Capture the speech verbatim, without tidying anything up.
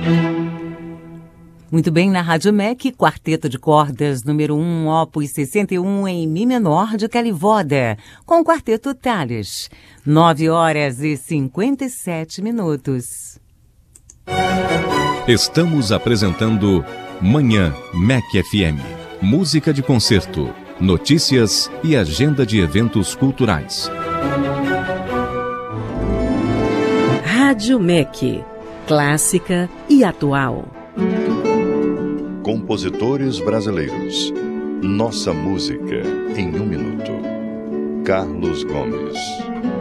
Muito bem, na Rádio M E C, Quarteto de Cordas, número um, Opus sessenta e um, em Mi menor, de Calivoda, com o Quarteto Tales. nove horas e cinquenta e sete minutos. Estamos apresentando Manhã M E C F M. Música de concerto, notícias e agenda de eventos culturais. Rádio M E C, clássica e atual. Compositores brasileiros. Nossa música em um minuto. Carlos Gomes.